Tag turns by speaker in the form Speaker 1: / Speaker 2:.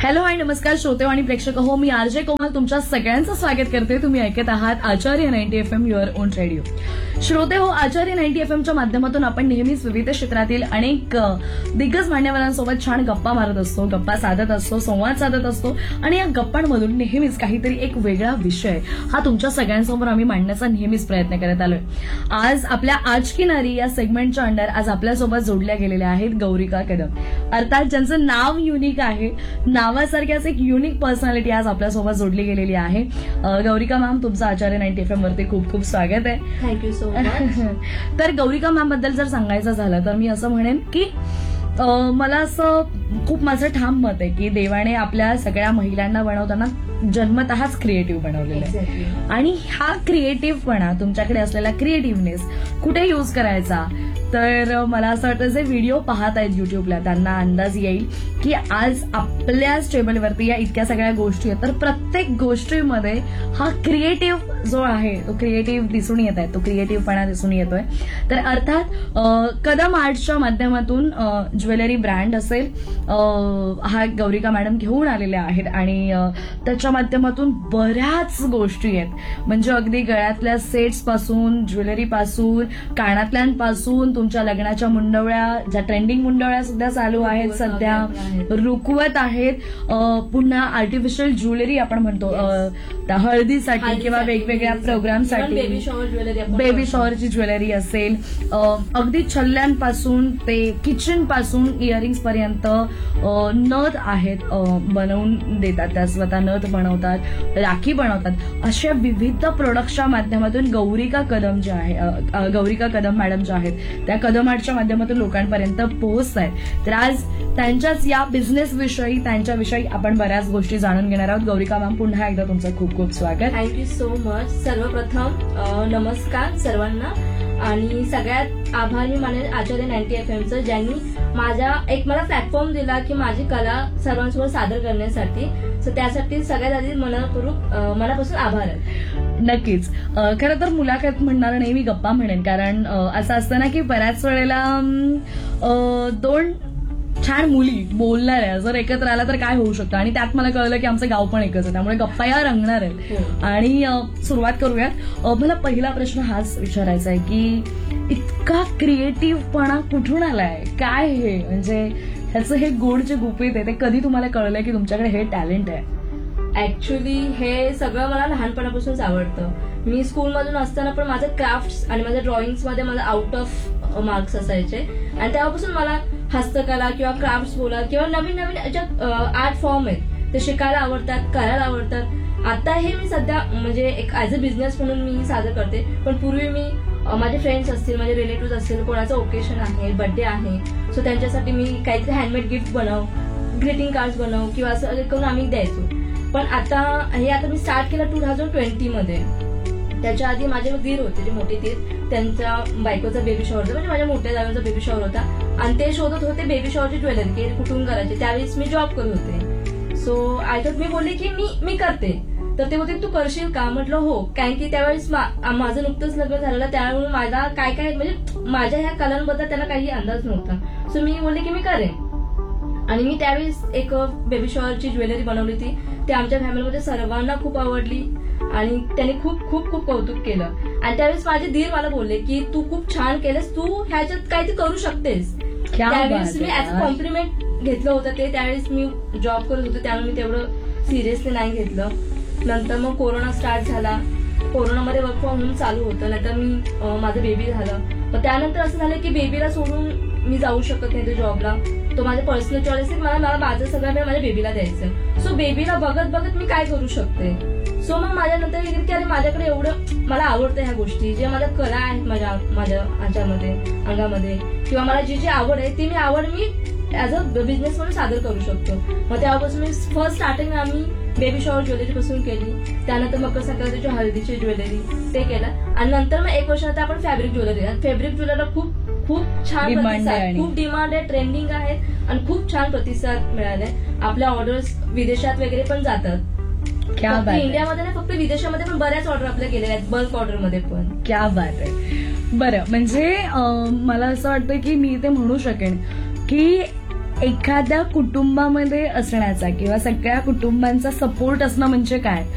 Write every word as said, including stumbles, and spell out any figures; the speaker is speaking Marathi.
Speaker 1: हॅलो आणि नमस्कार श्रोते आणि प्रेक्षक हो, मी आरजे कोमल तुमच्या सगळ्यांचं स्वागत करते. तुम्ही ऐकत आहात आचार्य ninety F am your on radio. श्रोते हो, आचार्य नाईन्टी एफ एमच्या माध्यमातून आपण नेहमीच विविध क्षेत्रातील अनेक दिग्गज मान्यवरांसोबत छान गप्पा मारत असतो, गप्पा साधत असतो, संवाद साधत असतो आणि या गप्पांमधून नेहमीच काहीतरी एक वेगळा विषय हा तुमच्या सगळ्यांसमोर आम्ही मांडण्याचा नेहमीच प्रयत्न करत आलोय. आज आपल्या आज की नारी या सेगमेंटच्या अंडर आज आपल्यासोबत जोडल्या गेलेल्या आहेत गौरिका कदम, अर्थात ज्यांचं नाव युनिक आहे, नावासारख्याच एक युनिक पर्सनॅलिटी आज आपल्यासोबत जोडली गेलेली आहे. गौरिका मॅम, तुमचं आचार्य नाईन्टी एफ एम वरती खूप खूप स्वागत आहे.
Speaker 2: Thank you so much.
Speaker 1: तर गौरिका मॅम बद्दल जर सांगायचं झालं तर मी असं म्हणेन की मला असं खूप माझं ठाम मत आहे की देवाने आपल्या सगळ्या महिलांना बनवताना जन्मतःच क्रिएटिव्ह बनवलेलं आहे आणि हा क्रिएटिव्हपणा, तुमच्याकडे असलेला क्रिएटिव्हनेस कुठे युज करायचा, तर मला असं वाटतं जे व्हिडिओ पाहत आहेत युट्यूबला त्यांना अंदाज येईल की आज आपल्याच टेबलवरती या इतक्या सगळ्या गोष्टी आहेत, तर प्रत्येक गोष्टीमध्ये हा क्रिएटिव्ह जो आहे तो क्रिएटिव्ह दिसून येत आहे, तो क्रिएटिव्हपणा दिसून येतोय. तर अर्थात कदम आर्ट्सच्या माध्यमातून ज्वेलरी ब्रँड असेल हा गौरिका मॅडम घेऊन आलेल्या आहेत आणि त्याच्या माध्यमातून बऱ्याच गोष्टी आहेत, म्हणजे अगदी गळ्यातल्या सेट्स पासून, ज्वेलरी पासून, कानातल्यांपासून, तुमच्या लग्नाच्या मुंडवळ्या, ज्या ट्रेंडिंग मुंडवळ्या सुद्धा चालू आहेत सध्या, रुकवत आहेत, पुन्हा आर्टिफिशियल ज्वेलरी आपण म्हणतो हळदीसाठी किंवा वेगवेगळ्या प्रोग्रामसाठी,
Speaker 2: baby shower jewellery,
Speaker 1: baby शॉवरची jewellery असेल, अगदी छल्ल्यांपासून ते किचन पासून इयरिंग्स पर्यंत नथ आहेत बनवून देतात, त्या स्वतः नथ बनवतात, राखी बनवतात. अशा विविध प्रोडक्टच्या माध्यमातून गौरिका कदम ज्या आहे गौरिका कदम मॅडम ज्या आहेत त्या कदम आर्टच्या माध्यमातून लोकांपर्यंत पोहोचत आहेत. तर आज त्यांच्याच या बिझनेस विषयी, त्यांच्याविषयी आपण बऱ्याच गोष्टी जाणून घेणार आहोत. गौरिका मॅम, पुन्हा एकदा तुमचं खूप खूप स्वागत.
Speaker 2: Thank you so much. सर्वप्रथम नमस्कार सर्वांना आणि सगळ्यात आभार मी मानेल आचार्य नाईन्टी एफ एमचं, ज्यांनी माझा एक मला प्लॅटफॉर्म दिला की माझी कला सर्वांसमोर सादर करण्यासाठी. सो त्यासाठी सगळ्यात आधी मनपूर्वक मनापासून आभार आहे.
Speaker 1: नक्कीच. खरं तर मुलाखत म्हणणार नाही, मी गप्पा म्हणेन, कारण असं असतं ना की बऱ्याच वेळेला दोन छान मुली बोलणाऱ्या जर एकत्र आला तर काय होऊ शकतं, आणि त्यात मला कळलं की आमचं गाव पण एकच आहे, त्यामुळे गप्पा या रंगणार आहेत. आणि सुरुवात करूयात. मला पहिला प्रश्न हाच विचारायचा आहे की इतका क्रिएटिव्हपणा कुठून आलाय, काय हे, म्हणजे ह्याचं हे गोड जे गुपित आहे ते कधी तुम्हाला कळलंय की तुमच्याकडे हे टॅलेंट आहे?
Speaker 2: ऍक्च्युली हे सगळं मला लहानपणापासूनच आवडतं. मी स्कूलमधून असताना पण माझं क्राफ्ट्स आणि माझ्या ड्रॉइंग्समध्ये माझं आउट ऑफ मार्क्स असायचे आणि तेव्हापासून मला हस्तकला किंवा क्राफ्ट्स बोला किंवा नवीन नवीन ज्या आर्ट फॉर्म आहेत ते शिकायला आवडतात, करायला आवडतात. आता हे मी सध्या म्हणजे एक ऍज अ बिझनेस म्हणून मी सादर करते, पण पूर्वी मी माझे फ्रेंड्स असतील, माझे रिलेटिव्ह असतील, कोणाचं ओकेशन आहे, बर्थडे आहे, सो त्यांच्यासाठी मी काहीतरी हँडमेड गिफ्ट बनव, ग्रीटिंग कार्ड्स बनव किंवा असं करून आम्ही द्यायचो. पण आता हे आता मी स्टार्ट केलं टू थाउजंड ट्वेंटी मध्ये. त्याच्या आधी माझे दीर होते, जे मोठे दीर, त्यांच्या बायकोचा बेबी शॉवर होता, म्हणजे माझ्या मोठ्या जावेचा बेबी शॉवर होता आणि ते शोधत होते बेबी शॉवरची ज्वेलरी की कुठून करायची. त्यावेळेस मी जॉब करत होते. सो आय थॉट, मी बोलले की मी मी करते. तर ते बोलते तू करशील का? म्हटलं हो, कारण की त्यावेळेस माझं नुकतंच लग्न झालेलं, त्यामुळे माझा काय काय म्हणजे माझ्या ह्या कलांबद्दल त्यांना काही अंदाज नव्हता. सो मी बोलले की मी करेन. आणि मी त्यावेळेस एक बेबी शॉवरची ज्वेलरी बनवली होती. ती आमच्या फॅमिलीमध्ये सर्वांना खूप आवडली आणि त्यांनी खूप खूप खूप कौतुक केलं. आणि त्यावेळेस माझे धीर मला बोलले की तू खूप छान केलंस, तू ह्याच्यात काहीतरी करू शकतेस. त्यावेळेस मी ऍज अ कॉम्प्लिमेंट घेतलं होतं ते. त्यावेळेस मी जॉब करत होते, त्यामुळे मी तेवढं सिरियसली नाही घेतलं. नंतर मग कोरोना स्टार्ट झाला, कोरोनामध्ये वर्क फ्रॉम होम चालू होतं, नंतर मी माझं बेबी झालं. मग त्यानंतर असं झालं की बेबीला सोडून मी जाऊ शकत नाही जॉबला. तो माझा पर्सनल चॉईस आहे, मला मला माझं सगळं वेळ माझ्या बेबीला द्यायचं. सो बेबीला बघत बघत मी काय करू शकते. सो मग माझ्या नंतर हे की अरे माझ्याकडे एवढं मला आवडतं ह्या गोष्टी, जे माझ्या कला आहेत माझ्या माझ्या ह्याच्यामध्ये अंगामध्ये, किंवा मला जी जी आवड आहे ती मी आवड मी ऍज अ बिझनेस म्हणून सादर करू शकतो. मग तेव्हापासून मी फर्स्ट स्टार्टिंग आम्ही बेबी शॉवर ज्वेलरी पासून केली, त्यानंतर मकर संक्रांतीची हळदीची ज्वेलरी ते केलं, आणि नंतर मग एक वर्षानंतर आपण फॅब्रिक ज्वेलरी. फॅब्रिक ज्वेलरीला खूप खूप छान प्रतिसाद, खूप डिमांड आहे, ट्रेंडिंग आहे आणि खूप छान प्रतिसाद मिळालाय. आपल्या ऑर्डर्स विदेशात वगैरे पण जातात. इंडियामध्ये नाही, फक्त विदेशामध्ये पण बऱ्याच ऑर्डर आपल्या गेलेल्या आहेत, बल्क ऑर्डरमध्ये पण.
Speaker 1: क्या बात आहे. बरं, म्हणजे मला असं वाटतं की मी ते म्हणू शकेन की एखाद्या कुटुंबामध्ये असण्याचा किंवा सगळ्या कुटुंबांचा सपोर्ट असणं म्हणजे काय